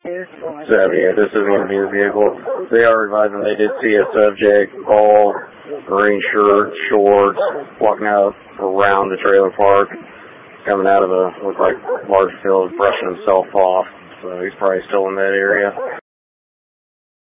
So, yeah, this is going to be the vehicle. They are advising they did see a subject, all green shirt, shorts, walking out around the trailer park, coming out of a, looked like large field, brushing himself off. So he's probably still in that area.